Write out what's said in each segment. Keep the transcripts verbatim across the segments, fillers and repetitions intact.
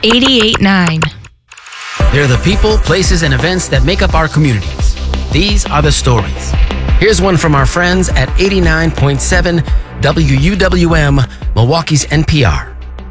eighty-eight point nine. They're the people, places, and events that make up our communities. These are the stories. Here's one from our friends at eighty-nine point seven W U W M, Milwaukee's N P R.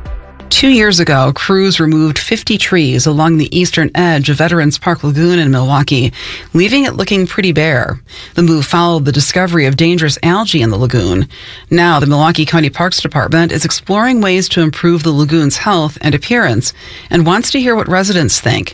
Two years ago, crews removed fifty trees along the eastern edge of Veterans Park Lagoon in Milwaukee, leaving it looking pretty bare. The move followed the discovery of dangerous algae in the lagoon. Now, the Milwaukee County Parks Department is exploring ways to improve the lagoon's health and appearance and wants to hear what residents think.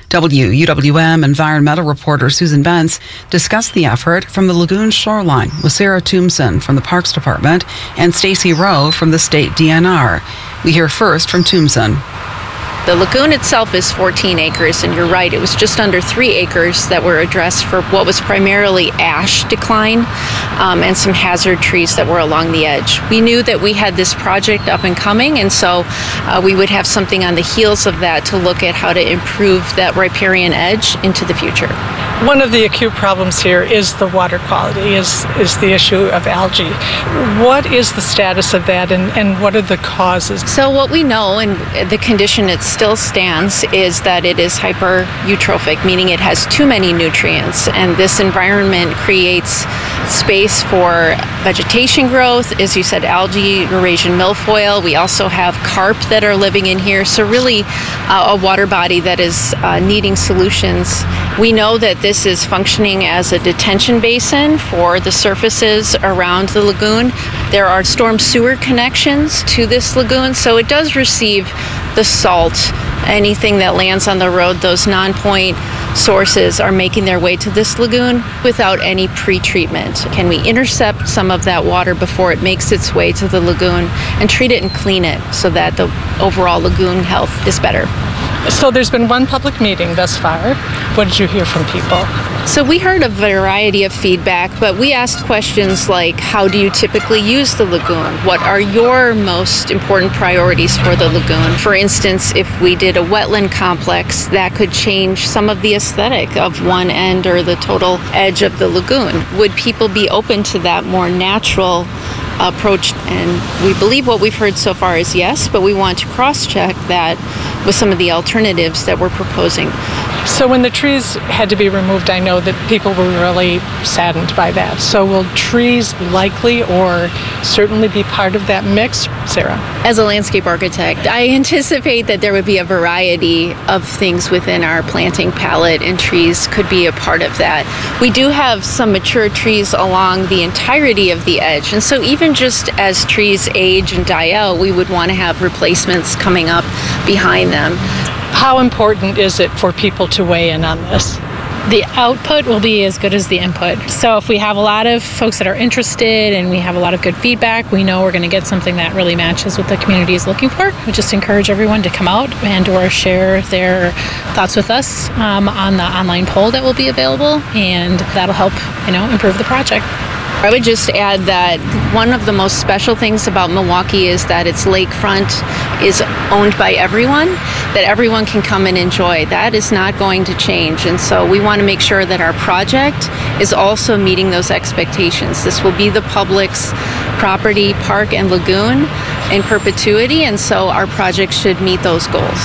W U W M environmental reporter Susan Bentz discussed the effort from the lagoon shoreline with Sarah Toomson from the Parks Department and Stacy Rowe from the state D N R. We hear first from Toomson. The lagoon itself is fourteen acres, and you're right, it was just under three acres that were addressed for what was primarily ash decline um, and some hazard trees that were along the edge. We knew that we had this project up and coming, and so uh, we would have something on the heels of that to look at how to improve that riparian edge into the future. One of the acute problems here is the water quality, is, is the issue of algae. What is the status of that, and, and what are the causes? So what we know, and the condition it still stands, is that it is hyper-eutrophic, meaning it has too many nutrients, and this environment creates space for vegetation growth, as you said, algae, Eurasian milfoil. We also have carp that are living in here, so really uh, a water body that is uh, needing solutions. We know that this is functioning as a detention basin for the surfaces around the lagoon. There are storm sewer connections to this lagoon, so it does receive the salt. Anything that lands on the road, those non-point sources are making their way to this lagoon without any pre-treatment. Can we intercept some of that water before it makes its way to the lagoon and treat it and clean it so that the overall lagoon health is better? So there's been one public meeting thus far. What did you hear from people? So we heard a variety of feedback, but we asked questions like, how do you typically use the lagoon? What are your most important priorities for the lagoon? For instance, if we did a wetland complex, that could change some of the aesthetic of one end or the total edge of the lagoon. Would people be open to that more natural approach? And we believe what we've heard so far is yes, but we want to cross-check that with some of the alternatives that we're proposing. So when the trees had to be removed, I know that people were really saddened by that. So will trees likely or certainly be part of that mix, Sarah? As a landscape architect, I anticipate that there would be a variety of things within our planting palette, and trees could be a part of that. We do have some mature trees along the entirety of the edge, and so even just as trees age and die out, we would want to have replacements coming up behind them. How important is it for people to weigh in on this? The output will be as good as the input. So if we have a lot of folks that are interested and we have a lot of good feedback, we know we're going to get something that really matches what the community is looking for. We just encourage everyone to come out and or share their thoughts with us um, on the online poll that will be available, and that'll help, you know, improve the project. I would just add that one of the most special things about Milwaukee is that its lakefront is owned by everyone, that everyone can come and enjoy. That is not going to change, and so we want to make sure that our project is also meeting those expectations. This will be the public's property, park, and lagoon in perpetuity, and so our project should meet those goals.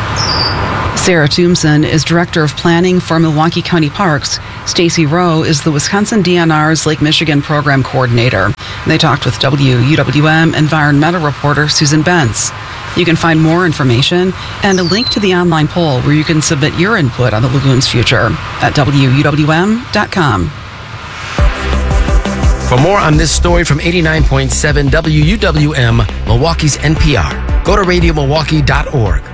Sarah Toomson is Director of Planning for Milwaukee County Parks. Stacy Rowe is the Wisconsin D N R's Lake Michigan Program Coordinator. They talked with W U W M environmental reporter Susan Bentz. You can find more information and a link to the online poll where you can submit your input on the lagoon's future at W U W M dot com. For more on this story from eighty-nine point seven W U W M, Milwaukee's N P R, go to radio milwaukee dot org.